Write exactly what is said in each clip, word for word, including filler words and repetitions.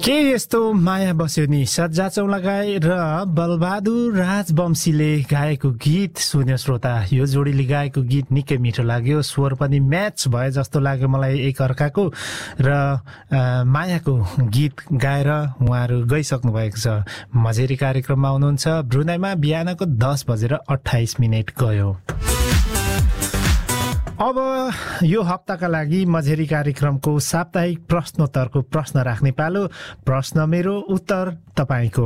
के यस्तो माया बस्यो नि सज्जा चौलागाई र बलबहादुर राजवंशीले गाएको गीत सुन्यो श्रोता। यो जोडीले गाएको गीत निकै मिठो लाग्यो, स्वर पनि म्याच भए जस्तो लाग्यो मलाई एक अर्काको र मायाको गीत गाएर उहाँहरू गइसक्नु भएको छ। मझेरी कार्यक्रममा हुनुहुन्छ। ब्रुनाईमा बिहानको दस बजेर अठाइस मिनट गयो। अब यो हप्ताका लागि मझेरी कार्यक्रमको साप्ताहिक प्रश्नोत्तरको प्रश्न राख्ने पालो। प्रश्न मेरो, उत्तर तपाईको।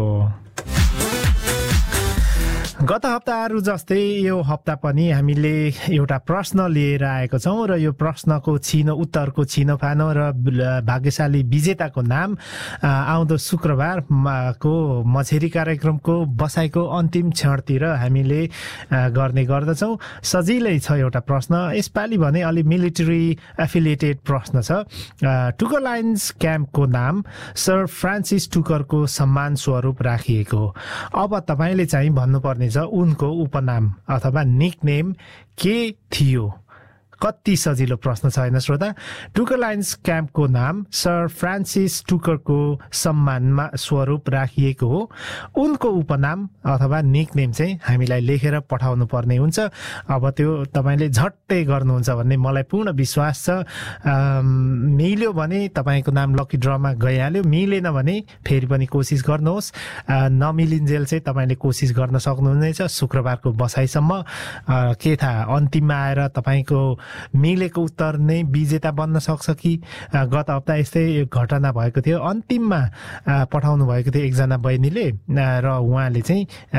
गत हप्ताहरू जस्तै यो हप्ता पनि हामीले एउटा प्रश्न लिएर आएको छौँ र यो प्रश्नको छिनो उत्तरको छिनोफानो र भाग्यशाली विजेताको नाम आउँदो शुक्रबारको मझेरी कार्यक्रमको बसाइको अन्तिम क्षणतिर हामीले गर्ने गर्दछौँ। सजिलै छ एउटा प्रश्न। यसपालि भने अलि मिलिट्री एफिलिएटेड प्रश्न छ। टुकर लाइन्स क्याम्पको नाम सर फ्रान्सिस टुकरको सम्मान स्वरूप राखिएको। अब तपाईँले चाहिँ भन्नुपर्ने उनको उपनाम अथवा निकनेम के थियो? कति सजिलो प्रश्न छ हैन श्रोता। टुकर लाइन्स क्याम्पको नाम सर फ्रान्सिस टुकरको सम्मानमा स्वरूप राखिएको हो। उनको उपनाम अथवा निकनेम चाहिँ हामीलाई लेखेर पठाउनु पर्ने हुन्छ। अब त्यो तपाईले झट्टै गर्नुहुन्छ भन्ने मलाई पूर्ण विश्वास छ। मिल्यो भने तपाईको नाम लकी ड्रमा गइहाल्यो, मिलेन भने फेरि पनि कोसिस गर्नुहोस्। नमिलिन्जेल चाहिँ तपाईले कोसिस गर्न सक्नुहुनेछ शुक्रबारको बसाइसम्म। के थाहा अन्तिममा आएर तपाईको मिलेको उत्तर नै विजेता बन्न सक्छ कि। गत हप्ता यस्तै घटना भएको थियो। अन्तिममा पठाउनु भएको थियो एकजना बहिनीले र उहाँले चाहिँ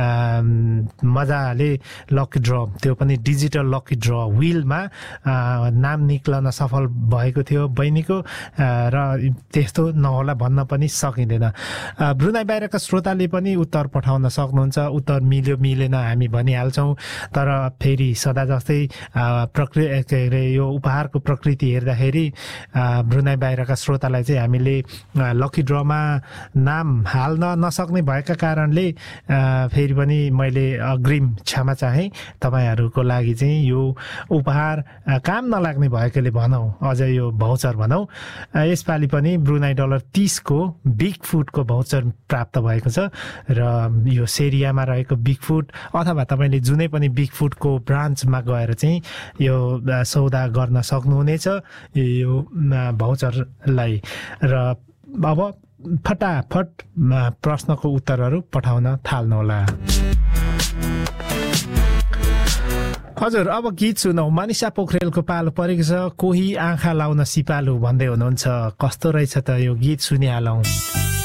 मजाले लकी ड्र, त्यो पनि डिजिटल लकी ड्र व्हिलमा नाम निक्लन सफल भएको थियो बहिनीको। र त्यस्तो नहोला भन्न पनि सकिँदैन। ब्रुनाई बाहिरका श्रोताले पनि उत्तर पठाउन सक्नुहुन्छ। उत्तर मिल्यो मिलेन हामी भनिहाल्छौँ। तर फेरि सदा जस्तै प्रक्रिया यो उपहारको प्रकृति हेर्दाखेरि ब्रुनाई बाहिरका श्रोतालाई चाहिँ हामीले लकी ड्रमा नाम हाल्न नसक्ने भएका कारणले फेरि पनि मैले अग्रिम क्षमा चाहे। तपाईँहरूको लागि चाहिँ यो उपहार काम नलाग्ने भएकोले भनौँ, अझ यो भाउचर भनौँ, यसपालि पनि ब्रुनाई डलर तीसको बिग फुडको भाउचर प्राप्त भएको छ। र यो सेरियामा रहेको बिग फुड अथवा तपाईँले जुनै पनि बिग फुडको ब्रान्चमा गएर चाहिँ यो सौदा गर्न सक्नुहुनेछ यो भाउचरलाई। र अब फटाफट प्रश्नको उत्तरहरू पठाउन थाल्नुहोला। हजुर, अब गीत सुनौ। मनिषा पोखरेलको पालो परेको छ। कोही आँखा लाउन सिपालु भन्दै हुनुहुन्छ। कस्तो रहेछ त यो गीत, सुनिहालौँ।